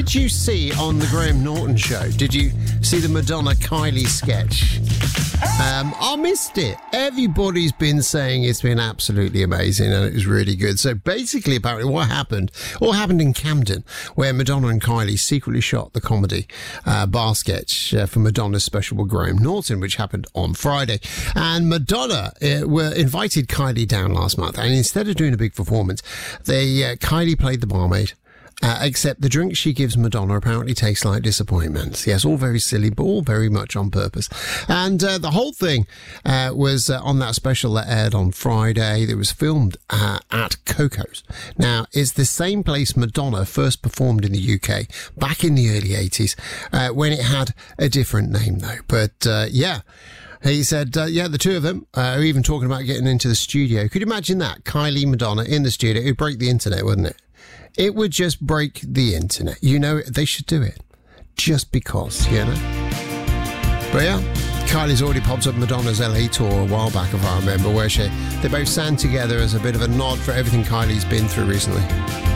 Did you see on the Graham Norton show, did you see the Madonna-Kylie sketch? I missed it. Everybody's been saying it's been absolutely amazing and it was really good. So basically, apparently, what happened in Camden, where Madonna and Kylie secretly shot the comedy bar sketch for Madonna's special with Graham Norton, which happened on Friday. And Madonna invited Kylie down last month, and instead of doing a big performance, Kylie played the barmaid. Except the drink she gives Madonna apparently tastes like disappointment. Yes, all very silly, but all very much on purpose. And the whole thing was on that special that aired on Friday. That was filmed at Coco's. Now, it's the same place Madonna first performed in the UK back in the early 80s when it had a different name, though. But, yeah. He said, the two of them are even talking about getting into the studio. Could you imagine that? Kylie, Madonna in the studio. It would break the internet, wouldn't it? It would just break the internet. You know, they should do it. Just because, you know? But yeah, Kylie's already popped up Madonna's LA tour a while back, if I remember, where they both sang together as a bit of a nod for everything Kylie's been through recently.